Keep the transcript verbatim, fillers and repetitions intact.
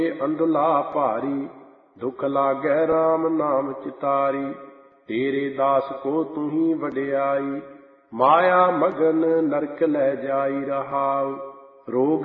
ਅੰਧਲਾ ਭਾਰੀ, ਦੁਖ ਲਾਗੈ ਰਾਮ ਨਾਮ ਚਿਤਾਰੀ। ਤੇਰੇ ਦਾਸ ਕੋ ਤੂੰ ਹੀ ਵਡਿਆਈ, ਮਾਇਆ ਮਗਨ ਨਰਕ ਲੈ ਜਾਈ ਰਹਾਉ। ਰੋਗ